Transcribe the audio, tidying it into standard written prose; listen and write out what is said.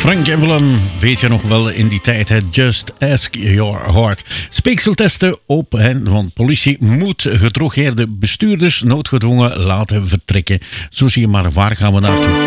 Frank Evelyn, weet je nog wel in die tijd, hè? Just Ask Your Heart. Speekseltesten op hen van politie moet gedrogeerde bestuurders noodgedwongen laten vertrekken. Zo zie je maar, waar gaan we naartoe?